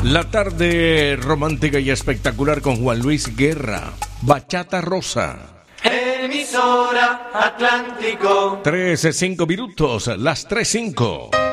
La tarde romántica y espectacular con Juan Luis Guerra. Bachata Rosa. Emisora Atlántico. 13:05, las 3:05.